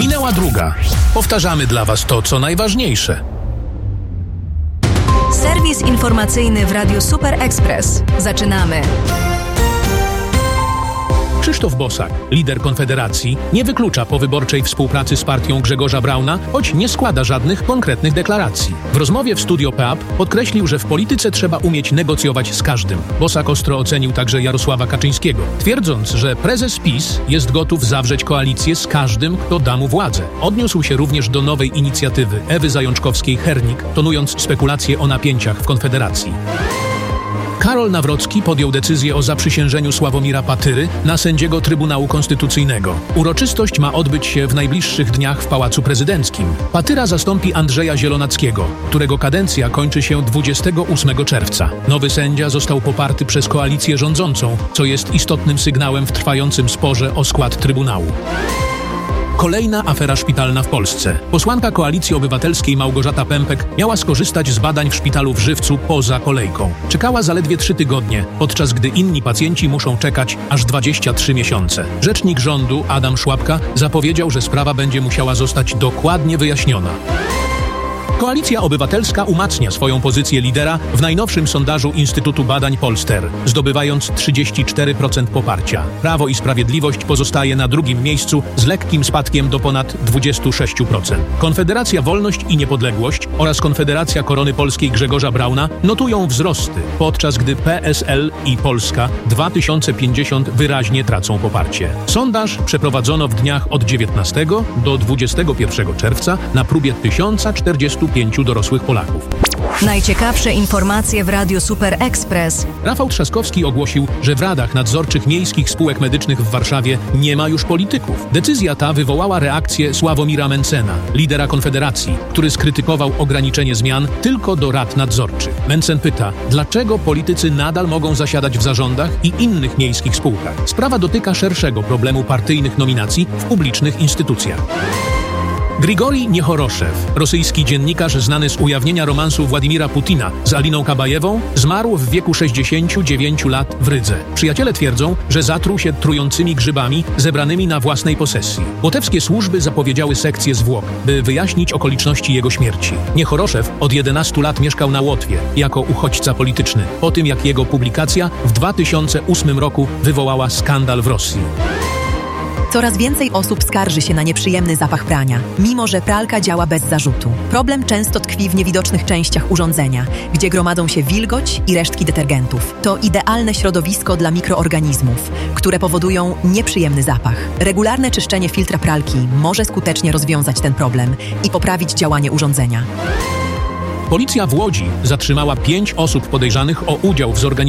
Minęła druga. Powtarzamy dla Was to, co najważniejsze. Serwis informacyjny w Radiu Super Express. Zaczynamy. Krzysztof Bosak, lider Konfederacji, nie wyklucza powyborczej współpracy z partią Grzegorza Brauna, choć nie składa żadnych konkretnych deklaracji. W rozmowie w Studio PAP podkreślił, że w polityce trzeba umieć negocjować z każdym. Bosak ostro ocenił także Jarosława Kaczyńskiego, twierdząc, że prezes PiS jest gotów zawrzeć koalicję z każdym, kto da mu władzę. Odniósł się również do nowej inicjatywy Ewy Zajączkowskiej-Hernik, tonując spekulacje o napięciach w Konfederacji. Karol Nawrocki podjął decyzję o zaprzysiężeniu Sławomira Patyry na sędziego Trybunału Konstytucyjnego. Uroczystość ma odbyć się w najbliższych dniach w Pałacu Prezydenckim. Patyra zastąpi Andrzeja Zielonackiego, którego kadencja kończy się 28 czerwca. Nowy sędzia został poparty przez koalicję rządzącą, co jest istotnym sygnałem w trwającym sporze o skład Trybunału. Kolejna afera szpitalna w Polsce. Posłanka Koalicji Obywatelskiej Małgorzata Pępek miała skorzystać z badań w szpitalu w Żywcu poza kolejką. Czekała zaledwie 3 tygodnie, podczas gdy inni pacjenci muszą czekać aż 23 miesiące. Rzecznik rządu Adam Szłapka zapowiedział, że sprawa będzie musiała zostać dokładnie wyjaśniona. Koalicja Obywatelska umacnia swoją pozycję lidera w najnowszym sondażu Instytutu Badań Polster, zdobywając 34% poparcia. Prawo i Sprawiedliwość pozostaje na drugim miejscu z lekkim spadkiem do ponad 26%. Konfederacja Wolność i Niepodległość oraz Konfederacja Korony Polskiej Grzegorza Brauna notują wzrosty, podczas gdy PSL i Polska 2050 wyraźnie tracą poparcie. Sondaż przeprowadzono w dniach od 19 do 21 czerwca na próbie 1045 dorosłych Polaków. Najciekawsze informacje w Radiu Super Express. Rafał Trzaskowski ogłosił, że w radach nadzorczych miejskich spółek medycznych w Warszawie nie ma już polityków. Decyzja ta wywołała reakcję Sławomira Mentzena, lidera Konfederacji, który skrytykował ograniczenie zmian tylko do rad nadzorczych. Mentzen pyta, dlaczego politycy nadal mogą zasiadać w zarządach i innych miejskich spółkach. Sprawa dotyka szerszego problemu partyjnych nominacji w publicznych instytucjach. Grigorij Niechoroszew, rosyjski dziennikarz znany z ujawnienia romansu Władimira Putina z Aliną Kabajewą, zmarł w wieku 69 lat w Rydze. Przyjaciele twierdzą, że zatruł się trującymi grzybami zebranymi na własnej posesji. Łotewskie służby zapowiedziały sekcję zwłok, by wyjaśnić okoliczności jego śmierci. Niechoroszew od 11 lat mieszkał na Łotwie jako uchodźca polityczny, po tym jak jego publikacja w 2008 roku wywołała skandal w Rosji. Coraz więcej osób skarży się na nieprzyjemny zapach prania, mimo że pralka działa bez zarzutu. Problem często tkwi w niewidocznych częściach urządzenia, gdzie gromadzą się wilgoć i resztki detergentów. To idealne środowisko dla mikroorganizmów, które powodują nieprzyjemny zapach. Regularne czyszczenie filtra pralki może skutecznie rozwiązać ten problem i poprawić działanie urządzenia. Policja w Łodzi zatrzymała 5 osób podejrzanych o udział w zorganizowanym